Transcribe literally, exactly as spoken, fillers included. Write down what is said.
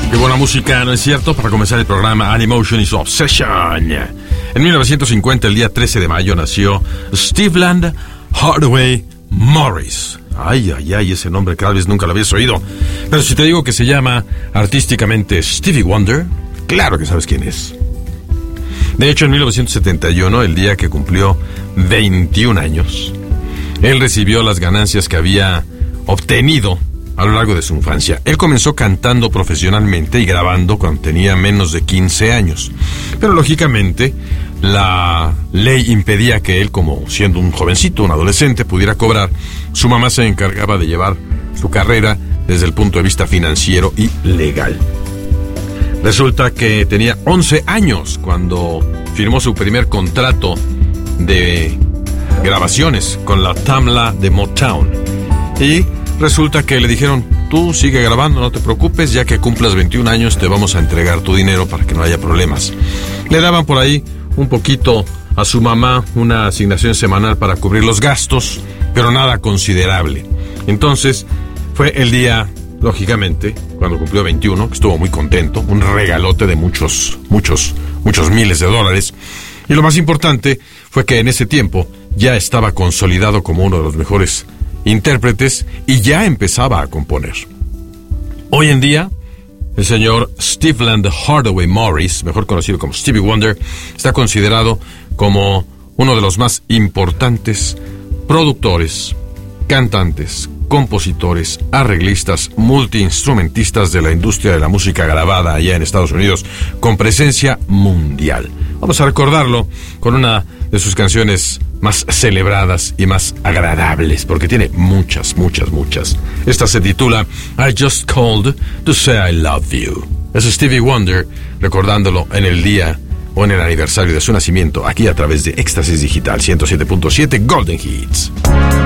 Qué buena música, ¿no es cierto? Para comenzar el programa Animotion is Obsession. En mil novecientos cincuenta, el día trece de mayo, nació Stevland Hardaway Morris. Ay, ay, ay, ese nombre cada vez nunca lo habías oído. Pero si te digo que se llama artísticamente Stevie Wonder, claro que sabes quién es. De hecho, en mil novecientos setenta y uno, el día que cumplió veintiún años, él recibió las ganancias que había obtenido a lo largo de su infancia. Él comenzó cantando profesionalmente y grabando cuando tenía menos de quince años. Pero lógicamente, la ley impedía que él, como siendo un jovencito, un adolescente, pudiera cobrar. Su mamá se encargaba de llevar su carrera desde el punto de vista financiero y legal. Resulta que tenía once años cuando firmó su primer contrato de grabaciones con la Tamla de Motown. Y resulta que le dijeron, tú sigue grabando, no te preocupes, ya que cumplas veintiún años te vamos a entregar tu dinero para que no haya problemas. Le daban por ahí un poquito a su mamá, una asignación semanal para cubrir los gastos, pero nada considerable. Entonces, fue el día, lógicamente, cuando cumplió veintiuno, que estuvo muy contento, un regalote de muchos, muchos, muchos miles de dólares. Y lo más importante fue que en ese tiempo ya estaba consolidado como uno de los mejores intérpretes y ya empezaba a componer. Hoy en día, el señor Stevland Hardaway Morris, mejor conocido como Stevie Wonder, está considerado como uno de los más importantes productores, cantantes, compositores, arreglistas, multiinstrumentistas de la industria de la música grabada allá en Estados Unidos, con presencia mundial. Vamos a recordarlo con una de sus canciones más celebradas y más agradables, porque tiene muchas, muchas, muchas. Esta se titula I Just Called to Say I Love You. Es Stevie Wonder recordándolo en el día o en el aniversario de su nacimiento, aquí a través de Éxtasis Digital ciento siete punto siete Golden Hits.